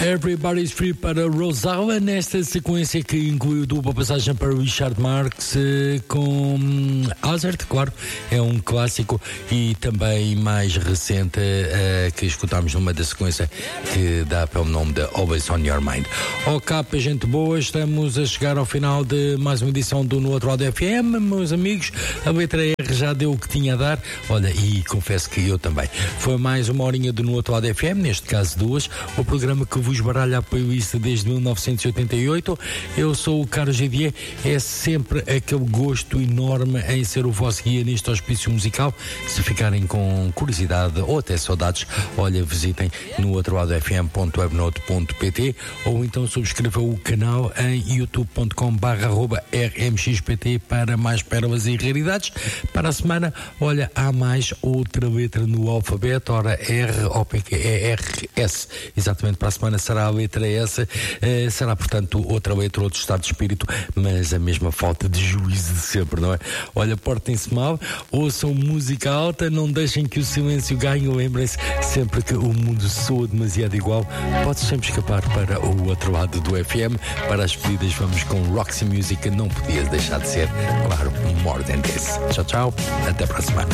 Everybody's Free para Rosalia, nesta sequência que incluiu dupla passagem para Richard Marx com Hazard, claro, é um clássico, e também mais recente que escutámos numa da sequência que dá pelo nome de Always On Your Mind. Ok, gente boa, estamos a chegar ao final de mais uma edição do No Outro Lado FM, meus amigos. A letra R já deu o que tinha a dar, olha, e confesso que eu também. Foi mais uma horinha do No Outro Lado FM, neste caso duas, o programa que vos baralha a playlist desde 1988. Eu sou o Carlos Gidier, é sempre aquele gosto enorme em ser o vosso guia neste hospício musical. Se ficarem com curiosidade ou até saudades, olha, visitem no outrolado.fm.webnote.pt ou então subscrevam o canal em youtube.com/rmxpt para mais pérolas e raridades. Para a semana, olha, há mais outra letra no alfabeto, ora R, O, P, Q, E, R, S. Exatamente, para a semana será a letra S, será, portanto, outra letra, outro estado de espírito, mas a mesma falta de juízo de sempre, não é? Olha, portem-se mal, ouçam música alta, não deixem que o silêncio ganhe, lembrem-se, sempre que o mundo soa demasiado igual, podes sempre escapar para o outro lado do FM. Para as pedidas vamos com Roxy Music, não podia deixar de ser, claro, More Than This. Tchau, tchau, até para a semana.